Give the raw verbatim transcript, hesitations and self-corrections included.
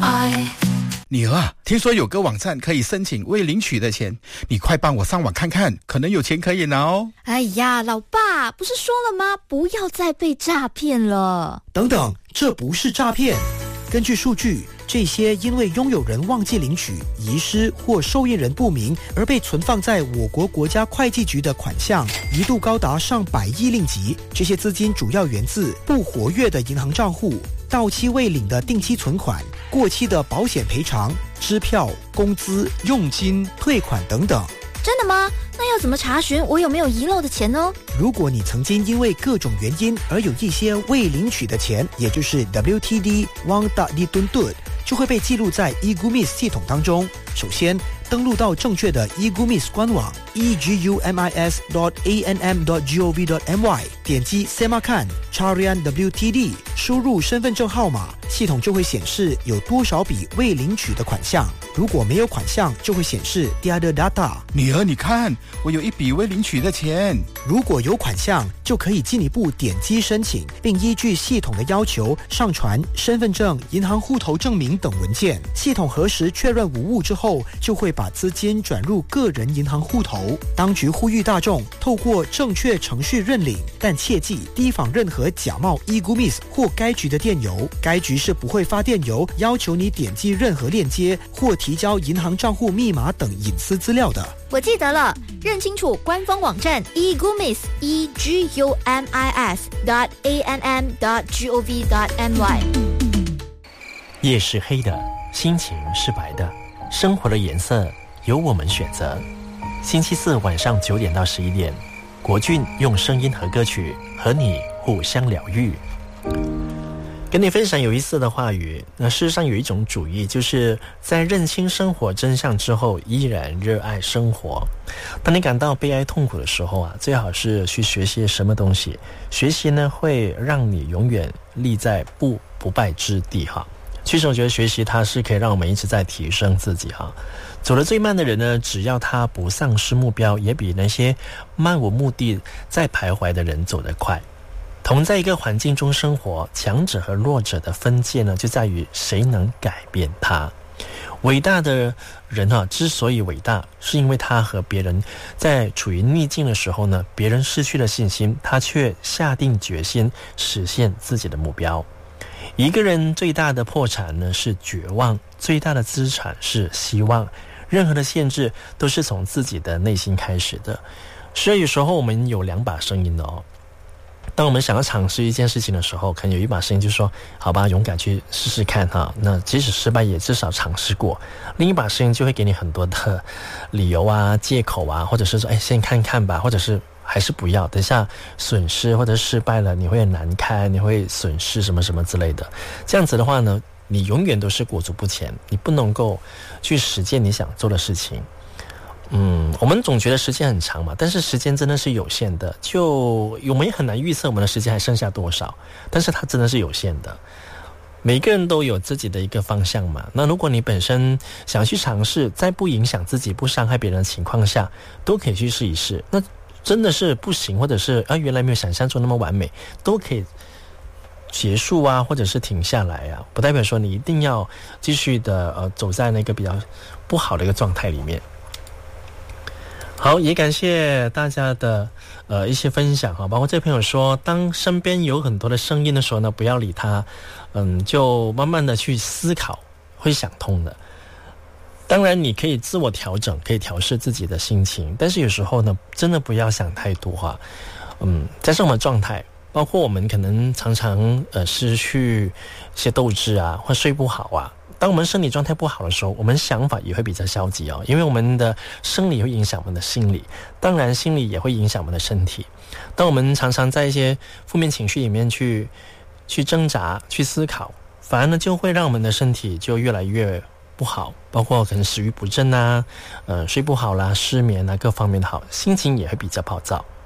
爱。 女儿啊，听说有个网站可以申请未领取的钱，你快帮我上网看看，可能有钱可以拿哦。 哎呀，老爸，不是说了吗？不要再被诈骗了。 等等，这不是诈骗。根据数据，这些因为拥有人忘记领取、遗失或受益人不明而被存放在我国国家会计局的款项，一度高达上百亿令吉。这些资金主要源自不活跃的银行账户、到期未领的定期存款、过期的保险赔偿、支票、工资、佣金、退款等等。 真的吗？那要怎么查询我有没有遗漏的钱呢？ 如果你曾经因为各种原因而有一些未领取的钱，也就是 W T D Wang Tak Dituntut， 就会被记录在 e-Gumis 系统当中。首先，登录到正确的 e-Gumis 官网 e g u m i s dot a n m dot gov dot m y， 点击 Semakan Carian W T D， 输入身份证号码，系统就会显示有多少笔未领取的款项。如果没有款项，就会显示 Tiada data。 女儿，你看，我有一笔未领取的钱。 如果有款项，就可以进一步点击申请，并依据系统的要求上传身份证、银行户头证明等文件。系统核实确认无误之后，就会把资金转入个人银行户头。当局呼吁大众透过正确程序认领，但切记提防任何假冒 e-Gumis 或该局的电邮。该局是不会发电邮要求你点击任何链接或提交银行账户密码等隐私资料的。 我记得了，认清楚官方网站 e-Gumis e g u m i s dot a n m dot gov dot m y。 夜是黑的，心情是白的，生活的颜色由我们选择。星期四晚上九点到十一点，国俊用声音和歌曲和你互相疗愈。跟你分享有意思的话语，那事实上有一种主义，就是在认清生活真相之后依然热爱生活。当你感到悲哀痛苦的时候啊，最好是去学习什么东西。学习呢，会让你永远立在不不败之地哈。其实我觉得学习它是可以让我们一直在提升自己哈。走得最慢的人呢，只要他不丧失目标，也比那些漫无目的在徘徊的人走得快。同在一个环境中生活，强者和弱者的分界呢，就在于谁能改变他。伟大的人啊，之所以伟大，是因为他和别人在处于逆境的时候呢，别人失去了信心，他却下定决心实现自己的目标。一个人最大的破产呢是绝望，最大的资产是希望。任何的限制都是从自己的内心开始的。所以有时候我们有两把声音的哦。当我们想要尝试一件事情的时候，可能有一把声音就说好吧，勇敢去试试看哈，那即使失败也至少尝试过。另一把声音就会给你很多的理由啊、借口啊，或者是说哎先看看吧，或者是还是不要，等下损失或者失败了你会很难堪，你会损失什么什么之类的。这样子的话呢，你永远都是裹足不前，你不能够去实践你想做的事情。嗯，我们总觉得时间很长嘛，但是时间真的是有限的，就我们也很难预测我们的时间还剩下多少，但是它真的是有限的。每个人都有自己的一个方向嘛，那如果你本身想去尝试，在不影响自己、不伤害别人的情况下，都可以去试一试。那真的是不行，或者是啊原来没有想象中那么完美，都可以结束啊，或者是停下来啊，不代表说你一定要继续的呃走在那个比较不好的一个状态里面。好，也感谢大家的呃一些分享哈，包括这位朋友说，当身边有很多的声音的时候呢，不要理他，嗯，就慢慢的去思考，会想通的。当然你可以自我调整，可以调试自己的心情，但是有时候呢，真的不要想太多哈。嗯，在生活状态，包括我们可能常常呃失去一些斗志啊，或睡不好啊。当我们身体状态不好的时候，我们想法也会比较消极哦，因为我们的生理会影响我们的心理，当然心理也会影响我们的身体。当我们常常在一些负面情绪里面去去挣扎、去思考，反而呢就会让我们的身体就越来越不好，包括可能食欲不振啊、呃睡不好啦、失眠啊各方面的好，心情也会比较暴躁。